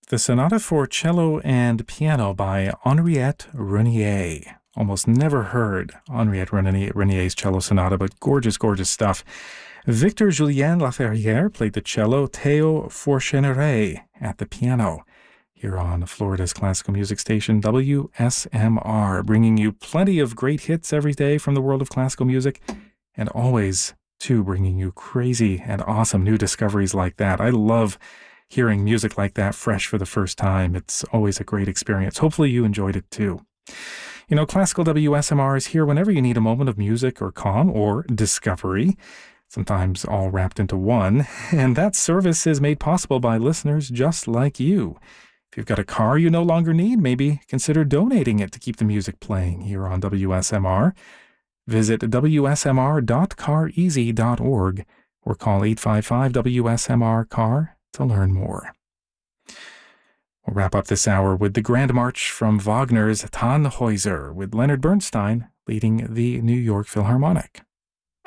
The Sonata for Cello and Piano by Henriette Renier. Almost never heard Henriette Renier's cello sonata, but gorgeous, gorgeous stuff. Victor Julien Laferrière played the cello, Theo Forcheneret at the piano. Here on Florida's classical music station, WSMR, bringing you plenty of great hits every day from the world of classical music, and always, too, bringing you crazy and awesome new discoveries like that. I love hearing music like that fresh for the first time. It's always a great experience. Hopefully you enjoyed it too. You know, Classical WSMR is here whenever you need a moment of music or calm or discovery, sometimes all wrapped into one, and that service is made possible by listeners just like you. If you've got a car you no longer need, maybe consider donating it to keep the music playing here on WSMR. Visit wsmr.careasy.org or call 855-WSMR-CAR to learn more. We'll wrap up this hour with the Grand March from Wagner's Tannhäuser, with Leonard Bernstein leading the New York Philharmonic.